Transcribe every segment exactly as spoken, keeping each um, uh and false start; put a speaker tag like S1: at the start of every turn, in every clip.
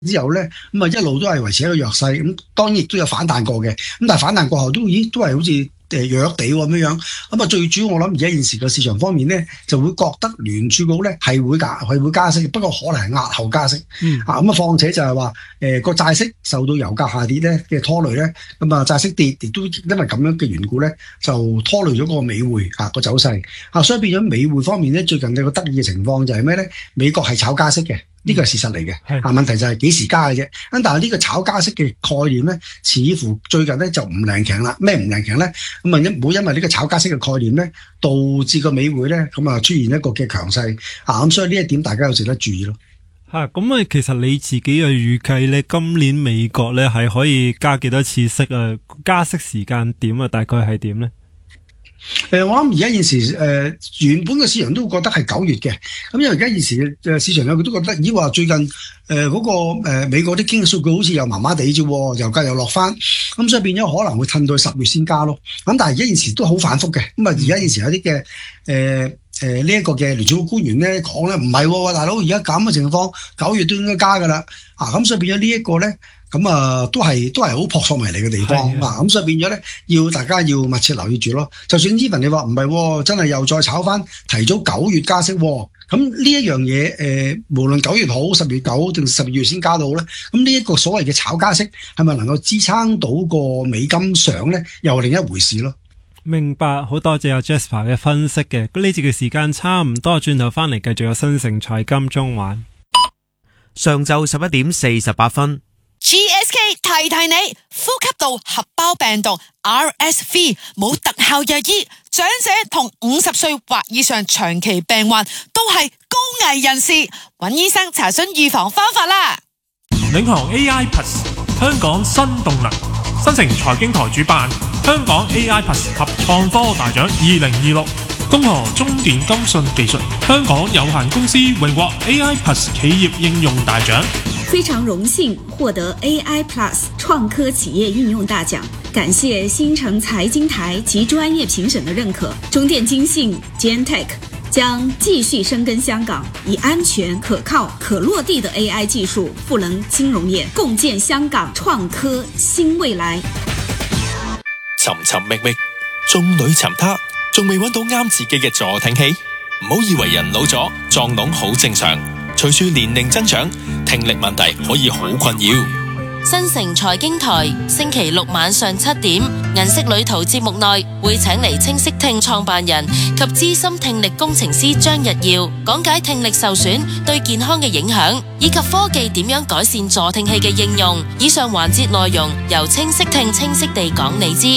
S1: 之後咧，咁啊一路都係維持一個弱勢，咁當然亦都有反彈過嘅，咁但係反彈過後都咦都係好似誒弱弱地咁樣樣，咁啊最主要我諗而家現時個市場方面咧，就會覺得聯儲局咧係會加係會加息，不過可能係押後加息，嗯啊咁啊況且就係話誒個債息受到油價下跌咧嘅拖累咧，咁啊債息跌亦都因為咁樣嘅緣故咧，就拖累咗個美匯啊個走勢啊，所以變咗美匯方面咧最近有個得意嘅情況就係咩咧？美國係炒加息嘅。呢個係事實嚟嘅，啊問題就係幾時加嘅啫。咁但係呢個炒加息嘅概念咧，似乎最近咧就唔靈強啦。咩唔靈強咧？咁啊因唔好因為呢個炒加息嘅概念咧，導致個美匯咧咁啊出現一個嘅強勢啊。咁所以呢一點大家有值得注意咯。
S2: 嚇咁啊，其實你自己嘅預計咧，今年美國咧係可以加幾多次息啊？加息時間點啊，大概係點咧？
S1: 誒、呃，我諗而家現時誒、呃，原本嘅市場都會覺得係九月嘅，咁因為而家現時嘅市場有佢都覺得，咦話最近誒嗰、呃那個誒、呃、美國啲經濟數據好似又麻麻地啫，油價又落翻，咁所以變咗可能會褪到十月先加咯。咁但係而家現時都好反覆嘅，咁啊而家現時有啲嘅誒誒呢一個嘅聯儲局官員咧講咧，唔係大佬而家咁嘅情況，九月都應該加噶啦，啊咁所以變咗呢一個咧。咁啊，都係都係好撲朔迷離嘅地方啊！咁所以變咗咧，要大家要密切留意住咯。就算 even 你話唔係，真係又再炒翻提早九月加息，咁呢一樣嘢誒，無論九月好、十月九定十二月先加到咧，咁呢一個所謂嘅炒加息係咪能夠支撐到個美金上咧，又係另一回事咯。
S2: 明白，好多謝阿 Jasper 嘅分析嘅。咁呢節嘅時間差唔多，轉頭翻嚟繼續有新城財金中環。
S3: 上晝十一點四十八分。
S4: G S K 提提你，呼吸道合胞病毒 R S V 冇特效藥醫，長者同五十歲或以上長期病患都係高危人士，揾醫生查詢預防方法啦。
S5: 領航 A I Plus 香港新動能，新城財經台主辦香港 A I Plus 及創科大獎二零二六，恭賀中電金信技術香港有限公司榮獲 A I Plus 企業應用大獎。
S6: 非常榮幸獲得 A I Plus 創科企業應用大獎，感謝新城財經台及專業評審的認可。中電金信 Gentech 將繼續深耕香港，以安全、可靠、可落地的 A I 技術賦能金融業，共建香港創科新未來。
S7: 尋尋覓覓，眾裏尋他，仲未揾到啱自己嘅助聽器？唔好以為人老咗撞聾好正常，隨住年齡增長，聽力問題可以好困擾。
S8: 新城財經台星期六晚上七點，銀色旅途節目內會請嚟清晰聽創辦人及資深聽力工程師張日耀講解聽力受損對健康嘅影響，以及科技點樣改善助聽器嘅應用。以上環節內容由清晰聽清晰地講你知。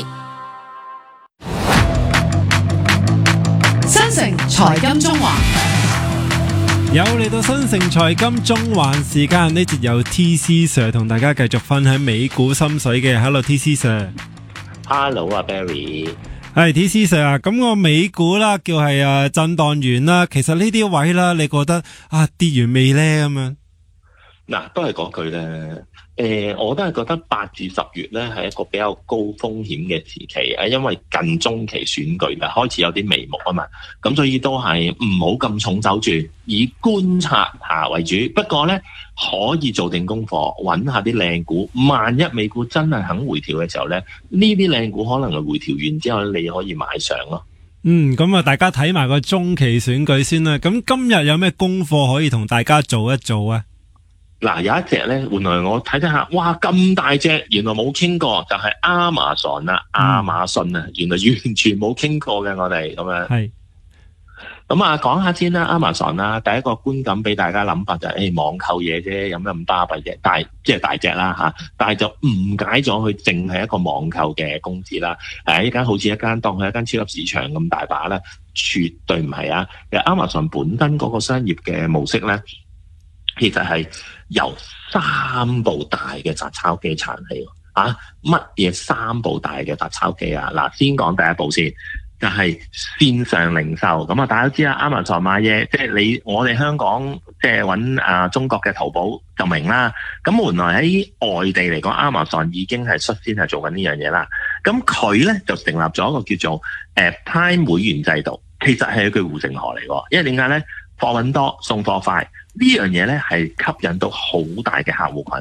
S4: 新城財金中環。
S2: 有嚟到新城財金中環時間，呢節有 T C Sir 同大家繼續分享美股心水嘅。Hello T C Sir。Hello
S9: 啊 Barry。
S2: 係 T C Sir 啊，咁個美股啦叫係啊震盪完啦，其實呢啲位啦，你覺得啊跌完未咧咁樣？
S9: 嗱，都係嗰句咧。誒、呃，我都係覺得八至十月咧係一個比較高風險嘅時期啊，因為近中期選舉啦，開始有啲眉目啊嘛，咁所以都係唔好咁重手住，以觀察下為主。不過咧，可以做定功課，揾下啲靚股。萬一美股真係肯回調嘅時候咧，呢啲靚股可能係回調完之後你可以買上咯。
S2: 嗯，咁啊，大家睇埋個中期選舉先啦。咁今日有咩功課可以同大家做一做啊？
S9: 嗱，有一隻咧，原來我睇睇下，哇咁大隻，原來冇傾過，就係、是、Amazon 啦，亞馬遜啊，原來完全冇傾過嘅，我哋咁樣。係。咁啊，講下先啦 ，Amazon 啦，第一個觀感俾大家諗法就係、是，誒、欸，網購嘢啫，有咩咁巴閉啫？大即係大隻啦吓，但係就誤解咗佢淨係一個網購嘅公司啦。誒，一間好似一間當佢一間超級市場咁大把啦，絕對唔係啊！其實 Amazon 本身嗰個商業嘅模式咧。其實係由三部大嘅摘鈔機撐起啊！乜嘢三部大嘅摘鈔機啊？嗱，先講第一部先，就係、是、線上零售。咁啊，大家都知啦 ，Amazon 買嘢，即係你我哋香港即係揾啊中國嘅淘寶就明啦。咁原來喺外地嚟講 ，Amazon 已經係率先係做緊呢樣嘢啦。咁佢咧就成立咗一個叫做誒、呃、Prime 會員制度，其實係一句護城河嚟㗎。因為點解咧？貨揾多，送貨快。呢樣嘢咧係吸引到好大嘅客戶群。